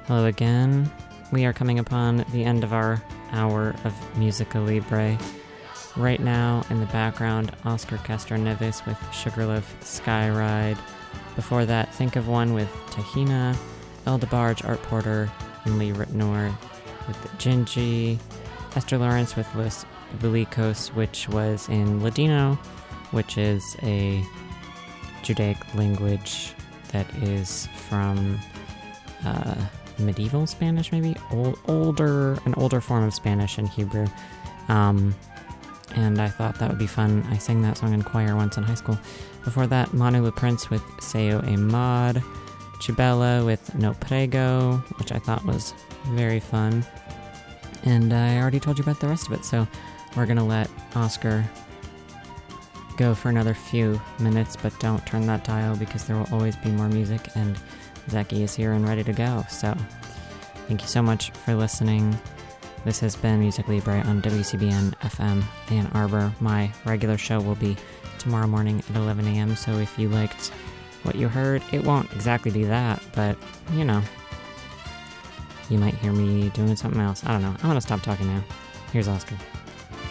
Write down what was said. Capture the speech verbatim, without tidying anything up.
Hello again. We are coming upon the end of our hour of Musica Libre. Right now, in the background, Oscar Castroneves with Sugarloaf Skyride. Before that, Think of One with Tahina, El DeBarge, Art Porter, and Lee Ritenour with Gingy, Esther Lawrence with Los Bulicos, which was in Ladino, which is a Judaic language that is from uh, medieval Spanish, maybe? Old, older, an older form of Spanish and Hebrew. Um, and I thought that would be fun. I sang that song in choir once in high school. Before that, Manu LaPrince with Seo e Mod, Chibella with No Prego, which I thought was very fun. And I already told you about the rest of it, so we're going to let Oscar go for another few minutes, but don't turn that dial because there will always be more music, and Zachy is here and ready to go. So thank you so much for listening. This has been Music Libre on W C B N F M Ann Arbor. My regular show will be tomorrow morning at eleven a.m., so if you liked what you heard, it won't exactly be that, but, you know, you might hear me doing something else. I don't know. I'm going to stop talking now. Here's Oscar.